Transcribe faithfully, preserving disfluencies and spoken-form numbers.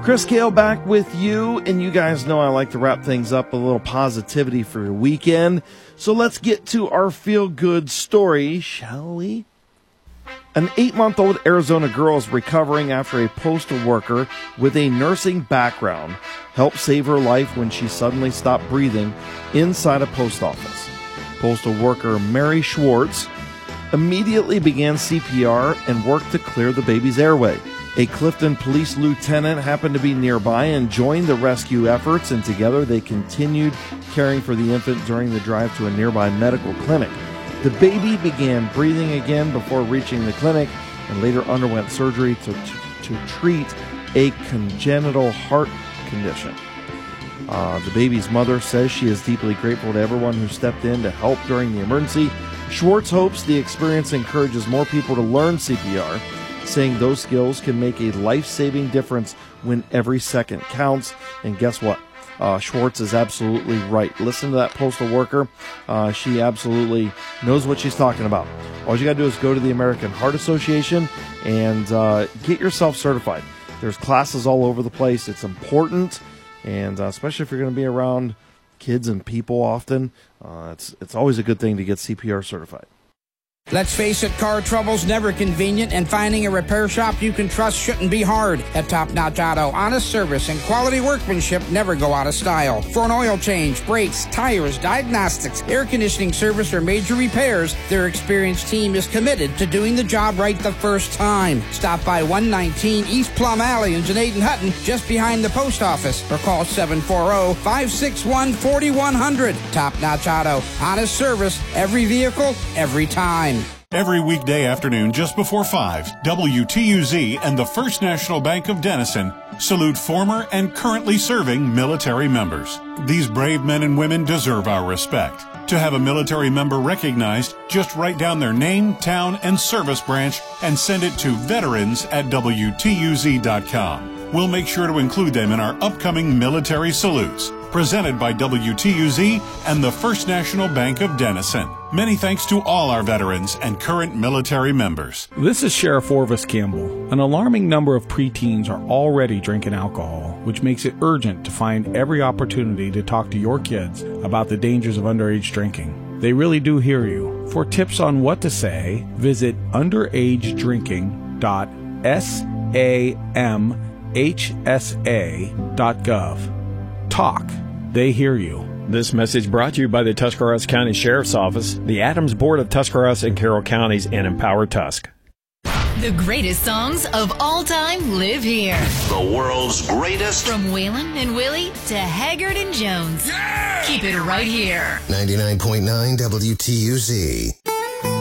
Chris Kale back with you, and you guys know I like to wrap things up with a little positivity for your weekend. So let's get to our feel-good story, shall we? An eight-month-old Arizona girl is recovering after a postal worker with a nursing background helped save her life when she suddenly stopped breathing inside a post office. Postal worker Mary Schwartz immediately began C P R and worked to clear the baby's airway. A Clifton police lieutenant happened to be nearby and joined the rescue efforts, and together they continued caring for the infant during the drive to a nearby medical clinic. The baby began breathing again before reaching the clinic and later underwent surgery to, to, to treat a congenital heart condition. Uh, the baby's mother says she is deeply grateful to everyone who stepped in to help during the emergency. Schwartz hopes the experience encourages more people to learn C P R, saying those skills can make a life-saving difference when every second counts. And guess what? Uh, Schwartz is absolutely right. Listen to that postal worker. Uh, she absolutely knows what she's talking about. All you got to do is go to the American Heart Association and uh, get yourself certified. There's classes all over the place. It's important, and uh, especially if you're going to be around kids and people often, uh, it's it's always a good thing to get C P R certified. Let's face it, car trouble's never convenient, and finding a repair shop you can trust shouldn't be hard. At Top Notch Auto, honest service and quality workmanship never go out of style. For an oil change, brakes, tires, diagnostics, air conditioning service, or major repairs, their experienced team is committed to doing the job right the first time. Stop by one nineteen East Plum Alley in Janaden Hutton, just behind the post office, or call seven four zero, five six one, four one zero zero. Top Notch Auto, honest service, every vehicle, every time. Every weekday afternoon just before five, W T U Z and the First National Bank of Denison salute former and currently serving military members. These brave men and women deserve our respect. To have a military member recognized, just write down their name, town, and service branch and send it to veterans at W T U Z dot com. We'll make sure to include them in our upcoming military salutes. Presented by W T U Z and the First National Bank of Denison. Many thanks to all our veterans and current military members. This is Sheriff Orvis Campbell. An alarming number of preteens are already drinking alcohol, which makes it urgent to find every opportunity to talk to your kids about the dangers of underage drinking. They really do hear you. For tips on what to say, visit underage drinking dot samhsa dot gov. Talk. They hear you. This message brought to you by the Tuscarawas County Sheriff's Office, the Adams Board of Tuscarawas and Carroll Counties, and Empower Tusk. The greatest songs of all time live here. The world's greatest. From Waylon and Willie to Haggard and Jones. Yeah! Keep it right here. ninety-nine point nine W T U Z.